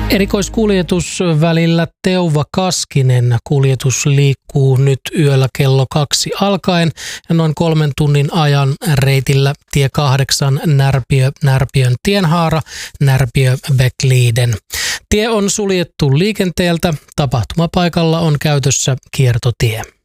Erikoiskuljetus välillä Teuva-Kaskinen. Kuljetus liikkuu nyt yöllä kello 2 alkaen ja noin 3 tunnin ajan reitillä tie 8 Närpiön tienhaara Närpiö-Bäckliden. Tie on suljettu liikenteeltä. Tapahtumapaikalla on käytössä kiertotie.